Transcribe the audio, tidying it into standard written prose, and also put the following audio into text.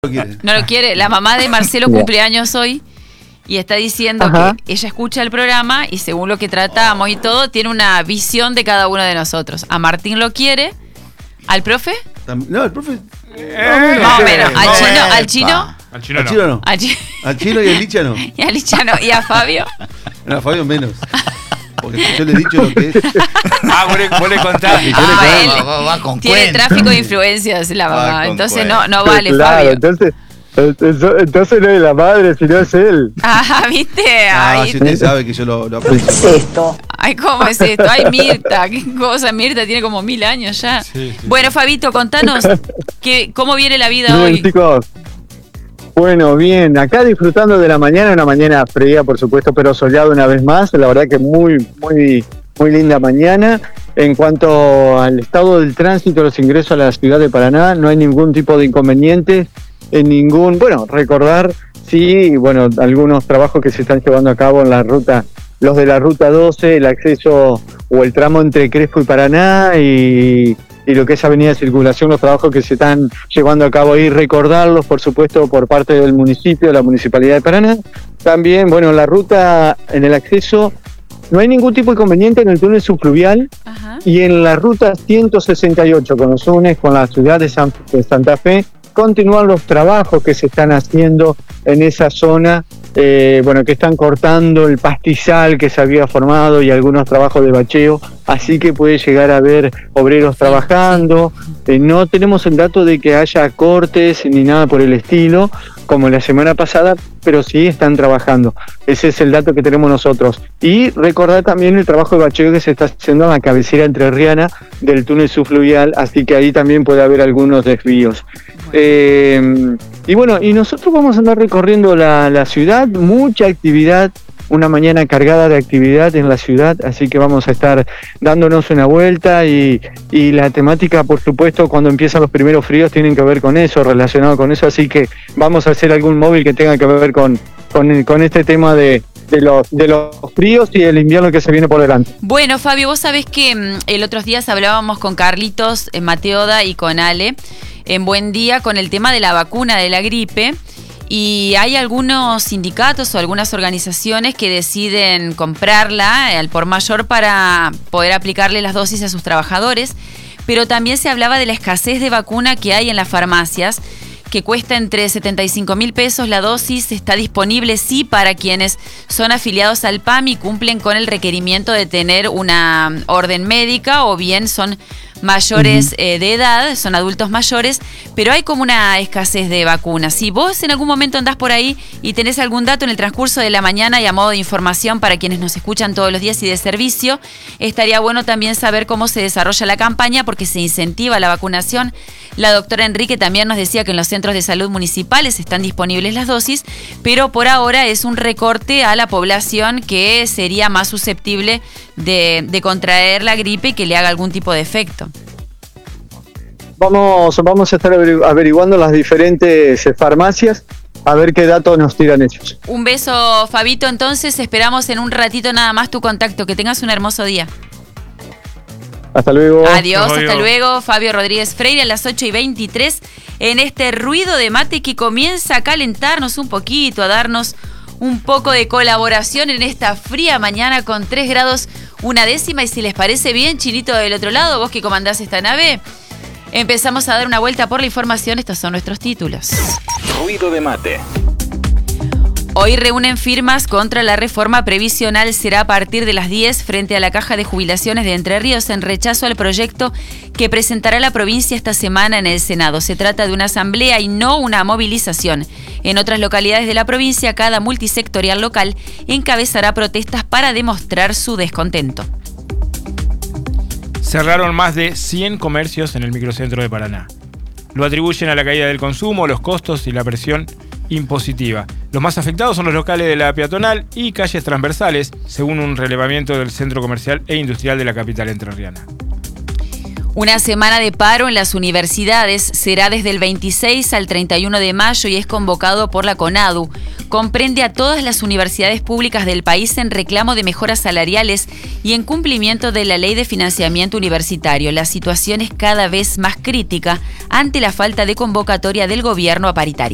No lo quiere. La mamá de Marcelo cumpleaños hoy y está diciendo que ella escucha el programa y según lo que tratamos y todo, tiene una visión de cada uno de nosotros. A Martín lo quiere. ¿Al profe? No, el profe. Más o menos. ¿Al chino? Al chino no. Al chino y al Licha no. Y al Licha no. ¿Y a Fabio? No, a Fabio menos. Porque yo le he dicho lo que es. Vos le contás. Va con tiene tráfico de influencias la mamá. Entonces no vale, claro, Fabio. Entonces no es la madre, sino es él. ¿Viste? Si usted sabe que yo lo aprecio. ¿Qué es esto? Ay, ¿cómo es esto? Ay, Mirta, qué cosa. Mirta tiene como 1000 años ya. Sí. Bueno, Fabito, contanos cómo viene la vida hoy. Chicos. Bueno, bien, acá disfrutando de la mañana, una mañana fría, por supuesto, pero soleado una vez más. La verdad que muy linda mañana. En cuanto al estado del tránsito, los ingresos a la ciudad de Paraná, no hay ningún tipo de inconveniente. Recordar, algunos trabajos que se están llevando a cabo en la ruta, los de la ruta 12, el acceso o el tramo entre Crespo y Paraná y lo que es avenida de circulación, los trabajos que se están llevando a cabo ahí, recordarlos, por supuesto, por parte del municipio, la Municipalidad de Paraná. También, la ruta en el acceso, no hay ningún tipo de inconveniente en el túnel subfluvial. Y en la ruta 168, que nos une con la ciudad de Santa Fe, continúan los trabajos que se están haciendo en esa zona, que están cortando el pastizal que se había formado y algunos trabajos de bacheo, así que puede llegar a haber obreros trabajando. No tenemos el dato de que haya cortes ni nada por el estilo, como la semana pasada, pero sí están trabajando. Ese es el dato que tenemos nosotros. Y recordar también el trabajo de bacheo que se está haciendo en la cabecera entrerriana del túnel subfluvial, así que ahí también puede haber algunos desvíos. Y nosotros vamos a andar recorriendo la ciudad, mucha actividad, una mañana cargada de actividad en la ciudad, así que vamos a estar dándonos una vuelta y la temática, por supuesto, cuando empiezan los primeros fríos tienen que ver con eso, relacionado con eso, así que vamos a hacer algún móvil que tenga que ver con este tema de los fríos y el invierno que se viene por delante. Bueno, Fabio, vos sabés que el otros días hablábamos con Carlitos, Mateoda y con Ale en Buen Día con el tema de la vacuna de la gripe. Y hay algunos sindicatos o algunas organizaciones que deciden comprarla al por mayor para poder aplicarle las dosis a sus trabajadores, pero también se hablaba de la escasez de vacuna que hay en las farmacias, que cuesta entre 75.000 pesos la dosis. Está disponible sí para quienes son afiliados al PAMI y cumplen con el requerimiento de tener una orden médica o bien son mayores de edad, son adultos mayores, pero hay como una escasez de vacunas. Si vos en algún momento andás por ahí y tenés algún dato en el transcurso de la mañana y a modo de información para quienes nos escuchan todos los días y de servicio, estaría bueno también saber cómo se desarrolla la campaña porque se incentiva la vacunación. La doctora Enrique también nos decía que en los centros de salud municipales están disponibles las dosis, pero por ahora es un recorte a la población que sería más susceptible de contraer la gripe y que le haga algún tipo de efecto. Vamos a estar averiguando las diferentes farmacias a ver qué datos nos tiran ellos. Un beso, Fabito, entonces esperamos en un ratito nada más tu contacto. Que tengas un hermoso día. Hasta luego. Adiós, hasta luego. Fabio Rodríguez Freire a las 8:23 en este ruido de mate que comienza a calentarnos un poquito, a darnos un poco de colaboración en esta fría mañana con 3 grados 1/10. Y si les parece bien, Chinito del otro lado, vos que comandás esta nave, empezamos a dar una vuelta por la información. Estos son nuestros títulos. Ruido de mate. Hoy reúnen firmas contra la reforma previsional. Será a partir de las 10 frente a la Caja de Jubilaciones de Entre Ríos en rechazo al proyecto que presentará la provincia esta semana en el Senado. Se trata de una asamblea y no una movilización. En otras localidades de la provincia, cada multisectorial local encabezará protestas para demostrar su descontento. Cerraron más de 100 comercios en el microcentro de Paraná. Lo atribuyen a la caída del consumo, los costos y la presión impositiva. Los más afectados son los locales de la peatonal y calles transversales, según un relevamiento del Centro Comercial e Industrial de la capital entrerriana. Una semana de paro en las universidades será desde el 26 al 31 de mayo y es convocado por la CONADU. Comprende a todas las universidades públicas del país en reclamo de mejoras salariales y en cumplimiento de la Ley de Financiamiento Universitario. La situación es cada vez más crítica ante la falta de convocatoria del gobierno a paritaria.